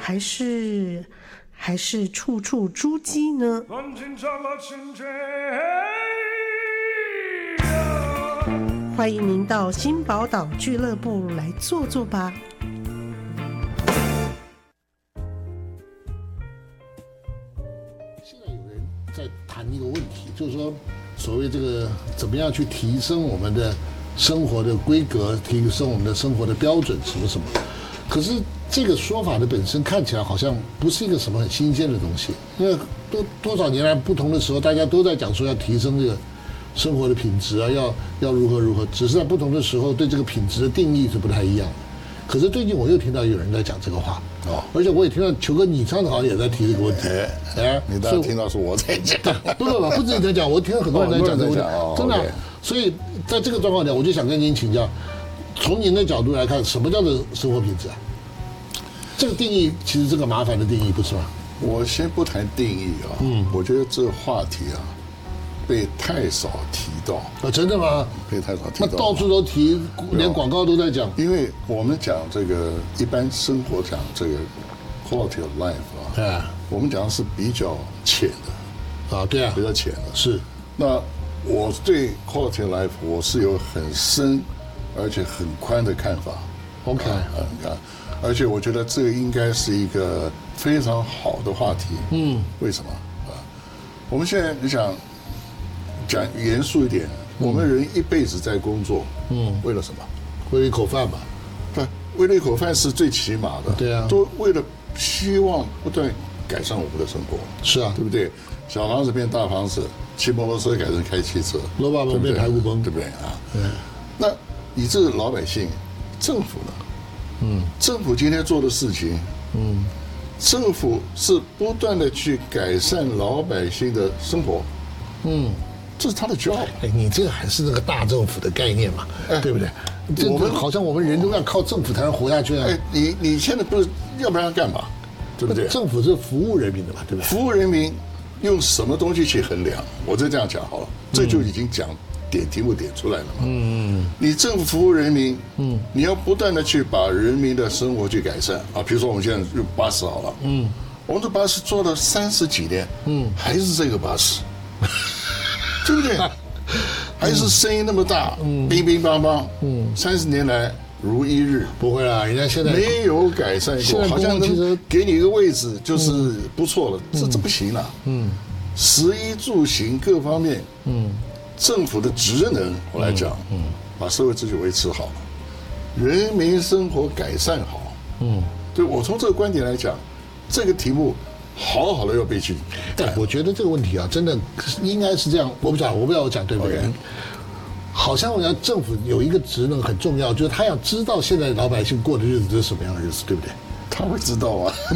还是处处诸姬呢？欢迎您到新宝岛俱乐部来坐坐吧。 现在有人在谈一个问题，就是说，所谓这个怎么样去提升我们的生活的规格，提升我们的生活的标准，什么什么。可是这个说法的本身看起来好像不是一个什么很新鲜的东西，因为多少年来不同的时候，大家都在讲说要提升这个生活的品质啊，要如何，只是在不同的时候对这个品质的定义是不太一样的。可是最近我又听到有人在讲这个话哦，而且我也听到球哥你上次好像也在提这个问题， 你当然听到是我在讲， 不止你在讲，我听到很多人在讲这个问题，真的。所以在这个状况下，我就想跟您请教，从您的角度来看，什么叫做生活品质啊？这个定义其实这个麻烦的定义不是吗？ 我先不谈定义啊，我觉得这个话题啊被太少提到啊，真的吗？ 被太少提到， 那到处都提，连广告都在讲。 因为我们讲这个一般生活讲这个 quality of life 啊，我们讲的是比较浅的啊，对啊， 比较浅的。 是。 那我对 quality of life 我是有很深而且很宽的看法。 OK， 而且我觉得这个应该是一个非常好的话题。为什么啊？我们现在你想讲严肃一点，我们人一辈子在工作，为了什么？ 为了一口饭吧？ 对，为了一口饭是最起码的。 对啊， 都为了希望不断改善我们的生活。 是啊， 对不对？小房子变大房子，骑摩托车改成开汽车， 罗巴蒙变排骨崩， 对不对啊？那你这个老百姓，政府呢？政府今天做的事情，政府是不断的去改善老百姓的生活，这是他的 job。 你这个还是那个大政府的概念嘛，对不对？我们好像我们人都要靠政府才能活下去啊。 你现在不是，要不然干嘛？对不对？ 政府是服务人民的嘛，对不对？ 服务人民用什么东西去衡量？我就这样讲好了，这就已经讲点题目点出来了嘛。你政府服务人民，你要不断的去把人民的生活去改善啊。比如说我们现在用巴士好了，我们的巴士做了30几年，还是这个巴士，对不对？还是声音那么大，乒乒乓乓，30年来如一日。 不会啦，人家现在没有改善过，好像能给你一个位置就是不错了，这不行了。食衣住行各方面，政府的职能我来讲，把社会秩序维持好，人民生活改善好，对我从这个观点来讲，这个题目好好的要被去谈。 我觉得这个问题啊，真的应该是这样。我不知道我讲对不对？好像我讲政府有一个职能很重要，就是他要知道现在老百姓过的日子是什么样的日子，对不对？ 他会知道啊。